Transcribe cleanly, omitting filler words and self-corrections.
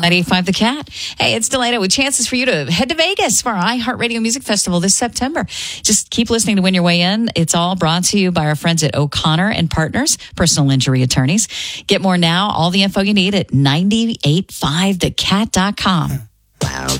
95 The Cat. Hey, it's Delana with chances for you to head to Vegas for our iHeartRadio Music Festival this September. Just keep listening to win your way in. It's all brought to you by our friends at O'Connor and Partners, personal injury attorneys. Get more now. All the info you need at 985thecat.com. Wow.